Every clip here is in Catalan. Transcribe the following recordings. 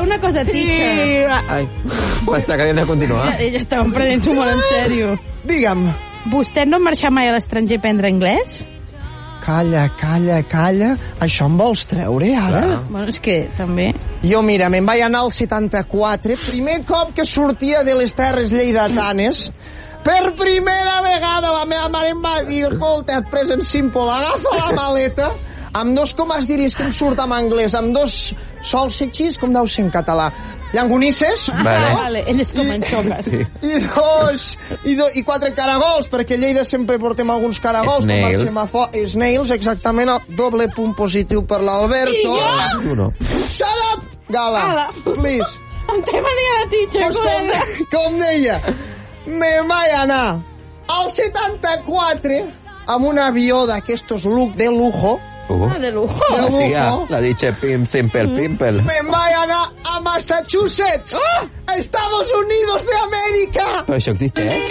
una cosa, teacher. Ai, m'està que havíem de continuar. Ella estava prenent-s'ho molt en sèrio. Digue'm. Vostè no marxar mai a l'estranger a aprendre anglès? Calla. Això em vols treure, ara? Clar. Bueno, és que també... Jo, mira, me'n vaig anar al 74, primer cop que sortia de les terres lleidatanes. Per primera vegada la meva mare em va dir, escolta, et present simple, agafa la maleta, amb dos, com es diries que em surt en anglès, amb dos salsitxis, com deu ser en català, llangonisses, Vale, ell és com en xoques. Sí. I 4 caragols, perquè a Lleida sempre portem alguns caragols. Snails, exactament, doble punt positiu per l'Alberto. Tu no. Shut up, Gala, please. Em té mania la teacher, col·lega. Com deia, me vaig anar al 74 amb un avió d'aquestos de lujo. De lujo. La dice Simple Pimple. Me vaig anar a Massachusetts, a Estados Unidos de Amèrica. Però això existeix?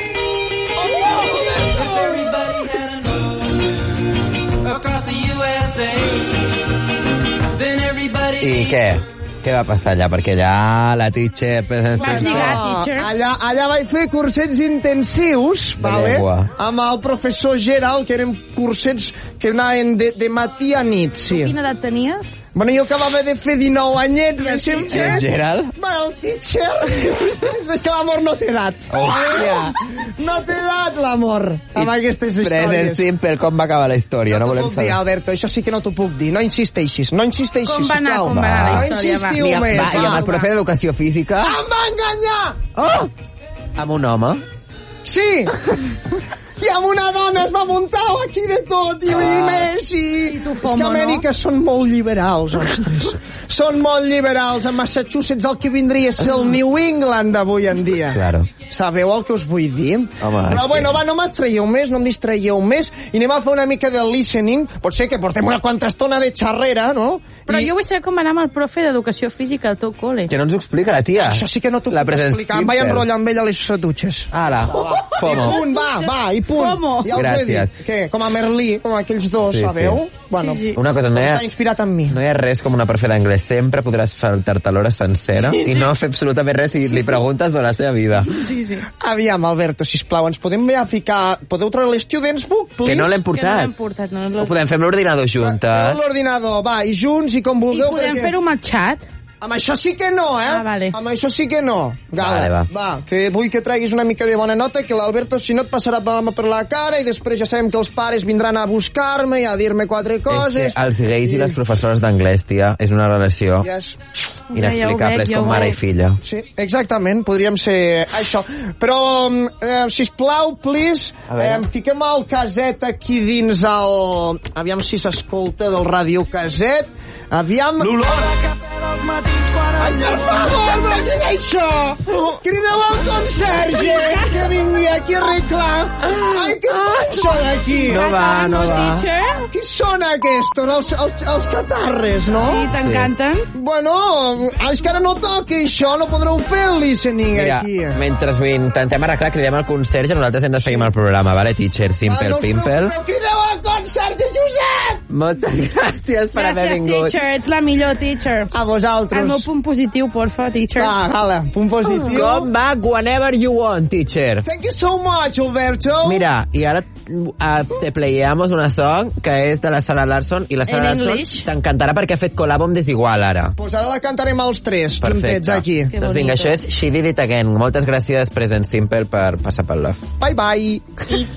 I què? Què va passar allà? Perquè allà la teacher... Vas lligar, teacher? Allà vaig fer cursets intensius, vale? Amb el professor Gerald, que eren cursets que anaven de matí a nit, sí. Quina edat tenies? Bueno, jo acabava de fer 19 anyets recent. El Gerald? Bueno, el teacher... És que l'amor no té edat. No té edat, l'amor, amb aquestes històries. Present Simple, com va acabar la història? No t'ho puc dir, Alberto, això sí que no t'ho puc dir. No insisteixis, Com va anar la història? No insistiu més. I amb el profe d'educació física? Em va enganyar! Amb un home? Sí! I amb una dona es va muntar aquí de tot i més i... És que a Amèrica són molt liberals, ostres. Són molt liberals. A Massachusetts el que vindria a ser el New England d'avui en dia. Claro. Sabeu el que us vull dir? Home, però bueno, va, no m'atraieu més, no em distraieu més i anem a fer una mica de listening. Pot ser que portem una quanta estona de xarrera, no? Però jo vull saber com anar amb el profe d'educació física al teu col·le. Que no ens ho explica la tia. Això sí que no t'ho puc explicar. Em vaig enrotllar amb ella a les setutxes. Ala, I punt, va, i punt. Como? Ja us he dit. Què? Com a Merlí, com aquells dos, sabeu? Bueno, una cosa, està inspirat en mi. No hi ha res com una profe d'anglès. Sempre podràs faltar-te l'hora sencera i no fer absolutament res si li preguntes de la seva vida. Sí. Aviam, Alberto, sisplau, ens podem ficar... Podeu treure l'Students Book, please? Que no l'hem portat. Ho podem fer amb l'ordinador juntes. L'ordinador, va, i junts, i com vulgueu. I podem fer-ho amb el xat? Amb això sí que no, vale. Amb això sí que no. Gala, va, que vull que treguis una mica de bona nota, que l'Alberto, si no, et passarà per la cara i després ja sabem que els pares vindran a buscar-me i a dir-me 4 coses. És que els gais i les professores d'anglès, tia, és una relació inexplicable, és com mare i filla. Sí, exactament, podríem ser això. Però, sisplau, please, fiquem el caset aquí dins el... Aviam si s'escolta del radiocaset. Aviam... L'olor a cafè dels matins quan... Ai, per favor, però què és això? Crideu al conserge que vingui aquí a arreglar. Ai, què fa això d'aquí? No va. Qui són aquests? Els catarres, no? Sí, t'encanten. Bueno, és que ara no toca això, no podreu fer el listening aquí. Mira, mentre ho intentem arreglar, cridem al conserge, nosaltres hem de seguir amb el programa, vale, teacher? Simple Pimple. Crideu al conserge, Josep! Moltes gràcies per haver vingut. Teacher, ets la millor, teacher. A vosaltres. El meu punt positiu, porfa, teacher. Va, Gala, punt positiu. Com va? Whenever you want, teacher. Thank you so much, Alberto. Mira, y ahora te playamos una song que és de la Sarah Larson i la Sarah Larson t'encantarà perquè ha fet col·labo amb Desigual ara. Pues ara la cantarem els 3 juntets aquí. Doncs vinga, això és She Did It Again. Moltes gràcies, Present Simple, per passar pel Love. Bye bye.